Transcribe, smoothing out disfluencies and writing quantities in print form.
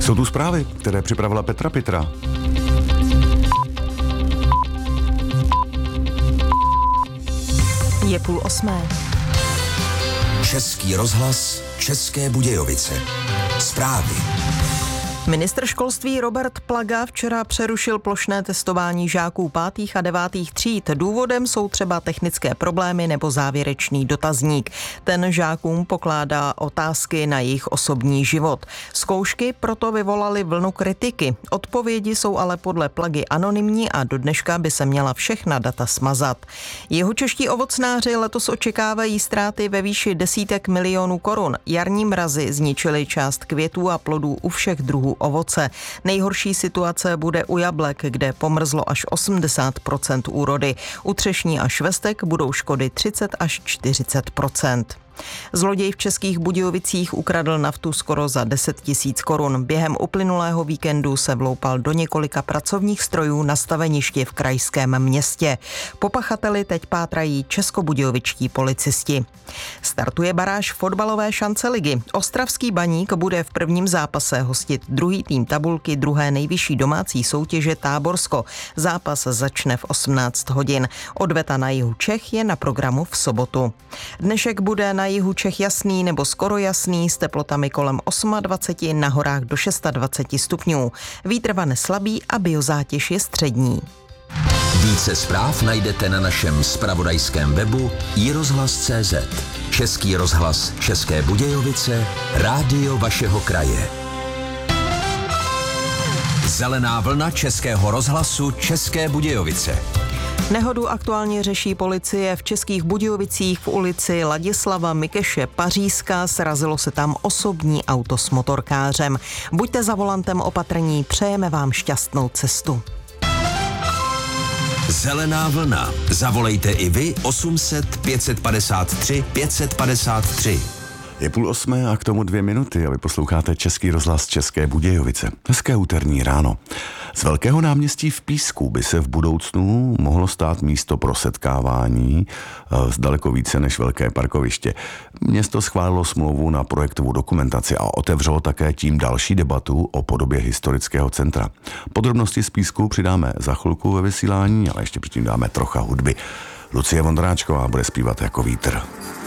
Jsou tu zprávy, které připravila Petra Pitra. Je 7:30. Český rozhlas, České Budějovice. Zprávy. Ministr školství Robert Plaga včera přerušil plošné testování žáků 5. a 9. tříd. Důvodem jsou třeba technické problémy nebo závěrečný dotazník. Ten žákům pokládá otázky na jejich osobní život. Zkoušky proto vyvolaly vlnu kritiky. Odpovědi jsou ale podle Plagy anonymní a do dneška by se měla všechna data smazat. Jihočeští ovocnáři letos očekávají ztráty ve výši desítek milionů korun. Jarní mrazy zničily část květů a plodů u všech druhů ovoce. Nejhorší situace bude u jablek, kde pomrzlo až 80% úrody. U třešní a švestek budou škody 30 až 40%. Zloděj v Českých Budějovicích ukradl naftu skoro za 10 000 korun. Během uplynulého víkendu se vloupal do několika pracovních strojů na staveništi v krajském městě. Po pachateli teď pátrají českobudějovičtí policisti. Startuje baráž fotbalové šance ligy. Ostravský Baník bude v prvním zápase hostit druhý tým tabulky druhé nejvyšší domácí soutěže Táborsko. Zápas začne v 18 hodin. Odveta na jihu Čech je na programu v sobotu. Dnešek bude na jihu Čech jasný nebo skoro jasný s teplotami kolem 28, na horách do 26 stupňů. Vítr vane slabý a biozátěž je střední. Více zpráv najdete na našem zpravodajském webu iRozhlas.cz. Český rozhlas, České Budějovice, rádio vašeho kraje. Zelená vlna Českého rozhlasu, České Budějovice. Nehodu aktuálně řeší policie v Českých Budějovicích v ulici Ladislava Mikeše Pařízka. Srazilo se tam osobní auto s motorkářem. Buďte za volantem opatrní, přejeme vám šťastnou cestu. Zelená vlna. Zavolejte i vy 800 553 553. Je 7:30 a k tomu 2 minuty a vy posloucháte Český rozhlas České Budějovice. Hezké úterní ráno. Z Velkého náměstí v Písku by se v budoucnu mohlo stát místo pro setkávání z daleko více než velké parkoviště. Město schválilo smlouvu na projektovou dokumentaci a otevřelo také tím další debatu o podobě historického centra. Podrobnosti z Písku přidáme za chvilku ve vysílání, ale ještě předtím dáme trocha hudby. Lucie Vondráčková bude zpívat Jako vítr.